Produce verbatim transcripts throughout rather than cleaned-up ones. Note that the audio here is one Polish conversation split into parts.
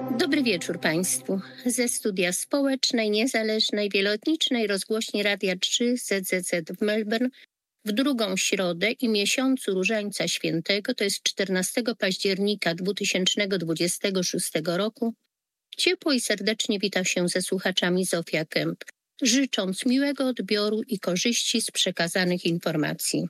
Dobry wieczór Państwu. Ze studia społecznej, niezależnej, wieloetnicznej rozgłośni Radia trzy Z Z Z w Melbourne w drugą środę i miesiącu Różańca Świętego, to jest czternastego października dwa tysiące dwudziestego szóstego roku, ciepło i serdecznie wita się ze słuchaczami Zofia Kemp, życząc miłego odbioru i korzyści z przekazanych informacji.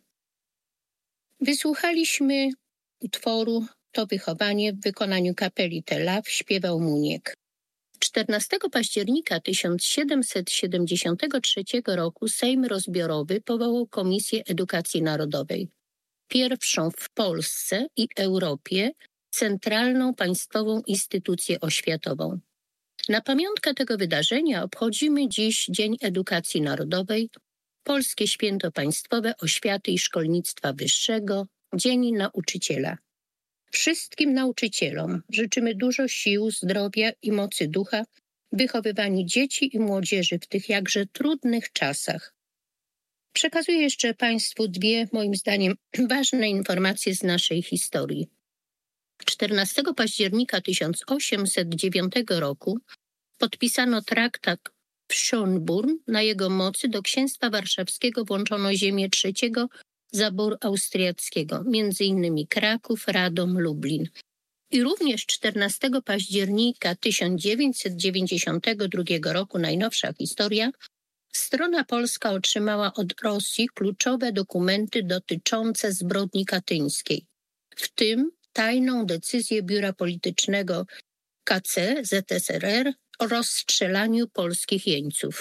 Wysłuchaliśmy utworu To wychowanie w wykonaniu kapeli Telaw, śpiewał Muniek. czternastego października tysiąc siedemset siedemdziesiątego trzeciego roku Sejm Rozbiorowy powołał Komisję Edukacji Narodowej, pierwszą w Polsce i Europie centralną państwową instytucję oświatową. Na pamiątkę tego wydarzenia obchodzimy dziś Dzień Edukacji Narodowej, Polskie Święto Państwowe Oświaty i Szkolnictwa Wyższego, Dzień Nauczyciela. Wszystkim nauczycielom życzymy dużo sił, zdrowia i mocy ducha w wychowywaniu dzieci i młodzieży w tych jakże trudnych czasach. Przekazuję jeszcze Państwu dwie, moim zdaniem, ważne informacje z naszej historii. czternastego października tysiąc osiemset dziewiątego roku podpisano traktat w Schönbrunn. Na jego mocy do Księstwa Warszawskiego włączono ziemię trzeciego zaboru austriackiego, między innymi Kraków, Radom, Lublin. I również czternastego października tysiąc dziewięćset dziewięćdziesiątego drugiego roku, najnowsza historia, strona polska otrzymała od Rosji kluczowe dokumenty dotyczące zbrodni katyńskiej, w tym tajną decyzję Biura Politycznego K C Z S R R o rozstrzelaniu polskich jeńców.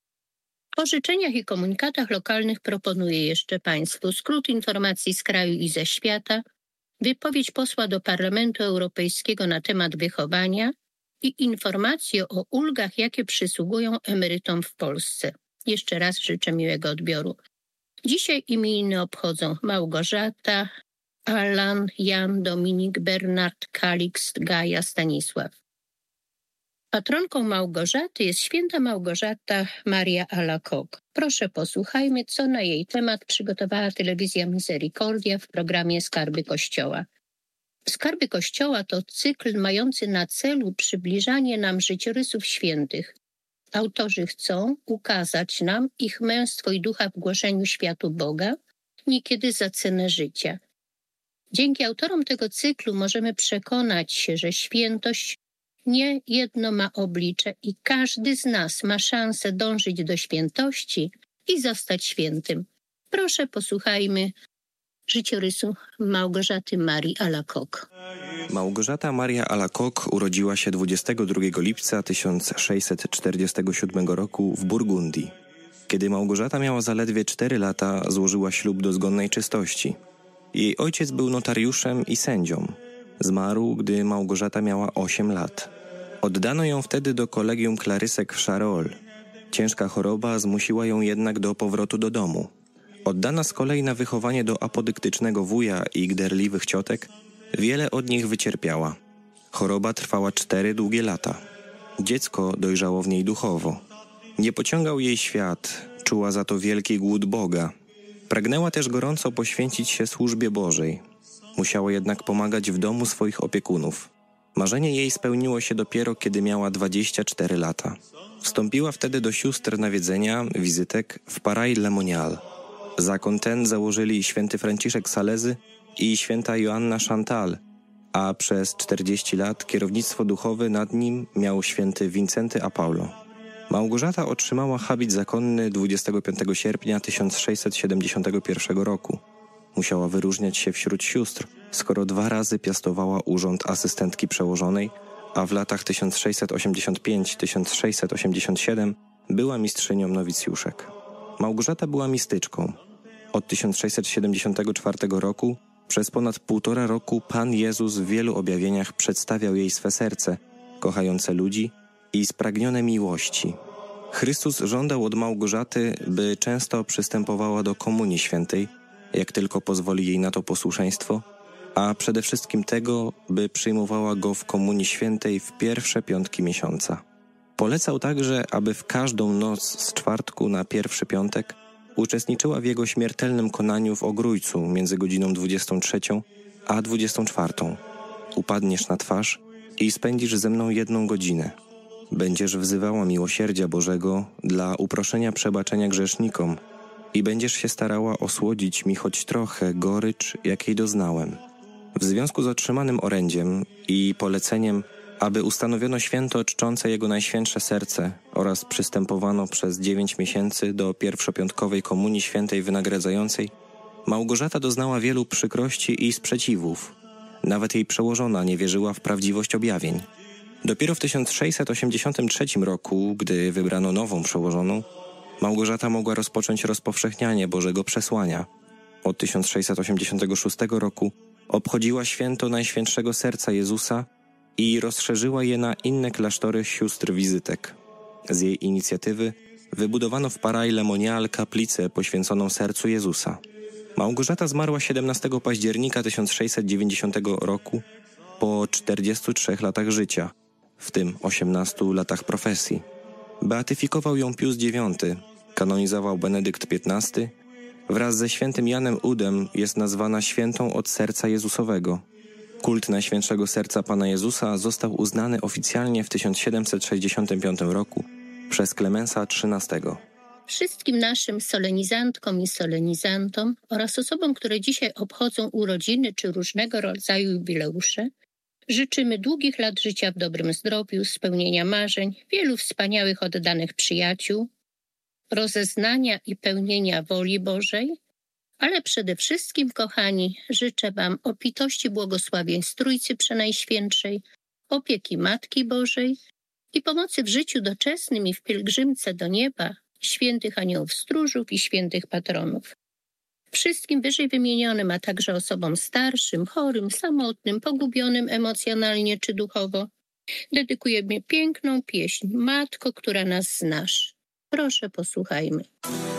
Po życzeniach i komunikatach lokalnych proponuję jeszcze Państwu skrót informacji z kraju i ze świata, wypowiedź posła do Parlamentu Europejskiego na temat wychowania i informacje o ulgach, jakie przysługują emerytom w Polsce. Jeszcze raz życzę miłego odbioru. Dzisiaj imieniny obchodzą Małgorzata, Alan, Jan, Dominik, Bernard, Kalikst, Gaja, Stanisław. Patronką Małgorzaty jest święta Małgorzata Maria Alacoque. Proszę posłuchajmy, co na jej temat przygotowała telewizja Misericordia w programie Skarby Kościoła. Skarby Kościoła to cykl mający na celu przybliżanie nam życiorysów świętych. Autorzy chcą ukazać nam ich męstwo i ducha w głoszeniu światu Boga, niekiedy za cenę życia. Dzięki autorom tego cyklu możemy przekonać się, że świętość nie jedno ma oblicze i każdy z nas ma szansę dążyć do świętości i zostać świętym. Proszę, posłuchajmy życiorysu Małgorzaty Marii Alacoque. Małgorzata Maria Alacoque urodziła się dwudziestego drugiego lipca tysiąc sześćset czterdziestego siódmego roku w Burgundii. Kiedy Małgorzata miała zaledwie cztery lata, złożyła ślub do zgonnej czystości. Jej ojciec był notariuszem i sędzią. Zmarł, gdy Małgorzata miała osiem lat. Oddano ją wtedy do kolegium klarysek w Charolles. Ciężka choroba zmusiła ją jednak do powrotu do domu. Oddana z kolei na wychowanie do apodyktycznego wuja i gderliwych ciotek, wiele od nich wycierpiała. Choroba trwała cztery długie lata. Dziecko dojrzało w niej duchowo. Nie pociągał jej świat, czuła za to wielki głód Boga. Pragnęła też gorąco poświęcić się służbie Bożej. Musiała jednak pomagać w domu swoich opiekunów. Marzenie jej spełniło się dopiero, kiedy miała dwadzieścia cztery lata. Wstąpiła wtedy do sióstr nawiedzenia, wizytek w Paray-le-Monial. Zakon ten założyli święty Franciszek Salezy i święta Joanna Chantal, a przez czterdzieści lat kierownictwo duchowe nad nim miał święty Wincenty a Paulo. Małgorzata otrzymała habit zakonny dwudziestego piątego sierpnia tysiąc sześćset siedemdziesiątego pierwszego roku. Musiała wyróżniać się wśród sióstr, skoro dwa razy piastowała urząd asystentki przełożonej, a w latach tysiąc sześćset osiemdziesiąt piąty do tysiąc sześćset osiemdziesiąt siódmego była mistrzynią nowicjuszek. Małgorzata była mistyczką. Od tysiąc sześćset siedemdziesiątego czwartego roku przez ponad półtora roku Pan Jezus w wielu objawieniach przedstawiał jej swe serce, kochające ludzi i spragnione miłości. Chrystus żądał od Małgorzaty, by często przystępowała do Komunii Świętej, jak tylko pozwoli jej na to posłuszeństwo, a przede wszystkim tego, by przyjmowała go w Komunii Świętej w pierwsze piątki miesiąca. Polecał także, aby w każdą noc z czwartku na pierwszy piątek uczestniczyła w jego śmiertelnym konaniu w Ogrójcu między godziną dwudziestą trzecią a dwudziestą czwartą. Upadniesz na twarz i spędzisz ze mną jedną godzinę. Będziesz wzywała miłosierdzia Bożego dla uproszenia przebaczenia grzesznikom i będziesz się starała osłodzić mi choć trochę gorycz, jakiej doznałem. W związku z otrzymanym orędziem i poleceniem, aby ustanowiono święto czczące Jego Najświętsze Serce oraz przystępowano przez dziewięć miesięcy do pierwszopiątkowej Komunii Świętej wynagradzającej, Małgorzata doznała wielu przykrości i sprzeciwów. Nawet jej przełożona nie wierzyła w prawdziwość objawień. Dopiero w tysiąc sześćset osiemdziesiątym trzecim roku, gdy wybrano nową przełożoną, Małgorzata mogła rozpocząć rozpowszechnianie Bożego przesłania. Od tysiąc sześćset osiemdziesiątego szóstego roku obchodziła święto Najświętszego Serca Jezusa i rozszerzyła je na inne klasztory sióstr wizytek. Z jej inicjatywy wybudowano w Paray-le-Monial kaplicę poświęconą sercu Jezusa. Małgorzata zmarła siedemnastego października tysiąc sześćset dziewięćdziesiątego roku po czterdziestu trzech latach życia, w tym osiemnastu latach profesji. Beatyfikował ją Pius dziewiąty, kanonizował Benedykt piętnasty, wraz ze świętym Janem Udem jest nazwana świętą od serca Jezusowego. Kult Najświętszego Serca Pana Jezusa został uznany oficjalnie w tysiąc siedemset sześćdziesiątym piątym roku przez Klemensa trzynastego. Wszystkim naszym solenizantkom i solenizantom oraz osobom, które dzisiaj obchodzą urodziny czy różnego rodzaju jubileusze, życzymy długich lat życia w dobrym zdrowiu, spełnienia marzeń, wielu wspaniałych oddanych przyjaciół, rozeznania i pełnienia woli Bożej, ale przede wszystkim, kochani, życzę Wam obfitości błogosławieństw Trójcy Przenajświętszej, opieki Matki Bożej i pomocy w życiu doczesnym i w pielgrzymce do nieba świętych aniołów stróżów i świętych patronów. Wszystkim wyżej wymienionym, a także osobom starszym, chorym, samotnym, pogubionym emocjonalnie czy duchowo, dedykujemy piękną pieśń Matko, która nas znasz. Proszę, posłuchajmy.